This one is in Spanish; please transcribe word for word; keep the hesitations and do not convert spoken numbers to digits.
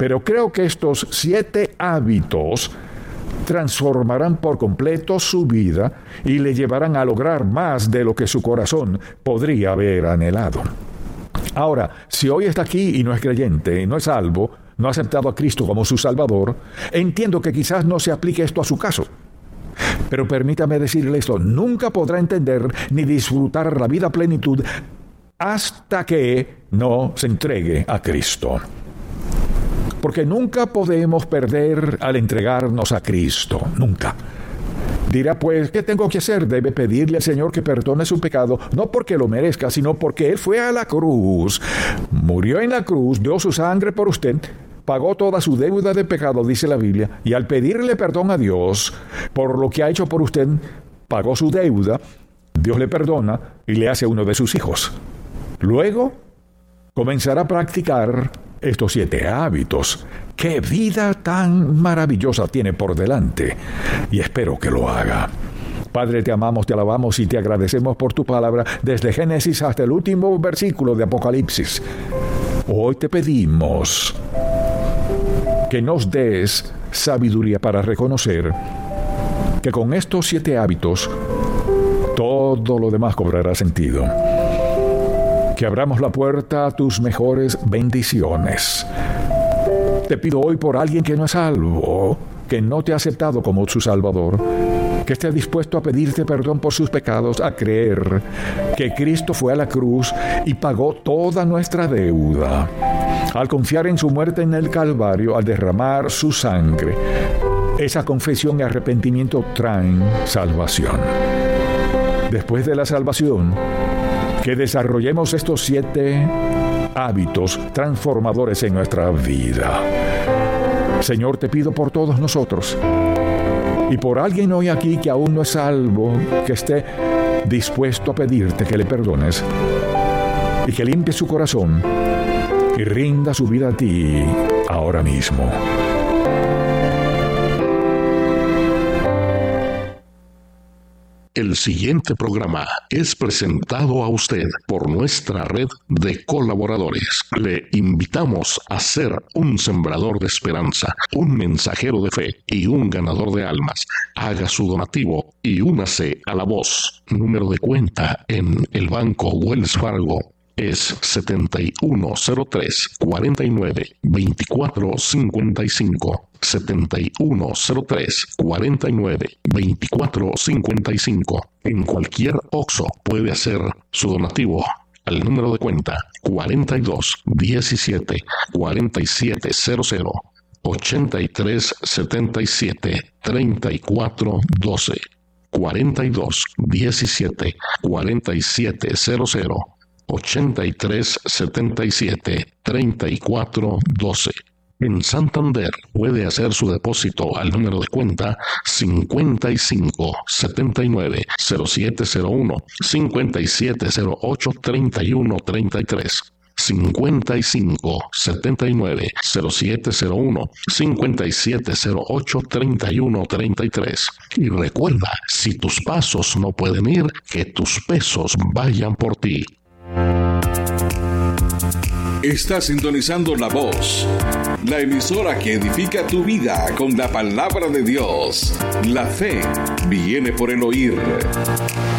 Pero creo que estos siete hábitos transformarán por completo su vida y le llevarán a lograr más de lo que su corazón podría haber anhelado. Ahora, si hoy está aquí y no es creyente, no es salvo, no ha aceptado a Cristo como su Salvador, entiendo que quizás no se aplique esto a su caso. Pero permítame decirle esto, nunca podrá entender ni disfrutar la vida a plenitud hasta que no se entregue a Cristo. Porque nunca podemos perder al entregarnos a Cristo, nunca. Dirá, pues, ¿qué tengo que hacer? Debe pedirle al Señor que perdone su pecado, no porque lo merezca, sino porque Él fue a la cruz, murió en la cruz, dio su sangre por usted, pagó toda su deuda de pecado, dice la Biblia, y al pedirle perdón a Dios por lo que ha hecho por usted, pagó su deuda, Dios le perdona y le hace uno de sus hijos. Luego, comenzará a practicar estos siete hábitos. ¡Qué vida tan maravillosa tiene por delante! Y espero que lo haga. Padre, te amamos, te alabamos y te agradecemos por tu palabra desde Génesis hasta el último versículo de Apocalipsis. Hoy te pedimos que nos des sabiduría para reconocer que con estos siete hábitos todo lo demás cobrará sentido. Que abramos la puerta a tus mejores bendiciones. Te pido hoy por alguien que no es salvo, que no te ha aceptado como su Salvador, que esté dispuesto a pedirte perdón por sus pecados, a creer que Cristo fue a la cruz y pagó toda nuestra deuda. Al confiar en su muerte en el Calvario, al derramar su sangre, esa confesión y arrepentimiento traen salvación. Después de la salvación, que desarrollemos estos siete hábitos transformadores en nuestra vida. Señor, te pido por todos nosotros y por alguien hoy aquí que aún no es salvo, que esté dispuesto a pedirte que le perdones y que limpie su corazón y rinda su vida a ti ahora mismo. El siguiente programa es presentado a usted por nuestra red de colaboradores. Le invitamos a ser un sembrador de esperanza, un mensajero de fe y un ganador de almas. Haga su donativo y únase a la voz. Número de cuenta en el Banco Wells Fargo es setenta y uno cero tres, cuarenta y nueve, veinticuatro cincuenta y cinco. setenta y uno cero tres, cuarenta y nueve, veinticuatro cincuenta y cinco. En cualquier Oxxo puede hacer su donativo al número de cuenta cuarenta y dos, diecisiete, cuarenta y siete cero cero, ochenta y tres setenta y siete, treinta y cuatro doce. cuarenta y dos, diecisiete, cuarenta y siete cero cero, ochenta y tres setenta y siete, treinta y cuatro doce. En Santander puede hacer su depósito al número de cuenta cincuenta y cinco, setenta y nueve, cero siete cero uno, cincuenta y siete cero ocho, treinta y uno treinta y tres. cincuenta y cinco, setenta y nueve, cero siete cero uno, cincuenta y siete cero ocho, treinta y uno treinta y tres. Y recuerda, si tus pasos no pueden ir, que tus pesos vayan por ti. Está sintonizando La Voz, la emisora que edifica tu vida con la palabra de Dios. La fe viene por el oír.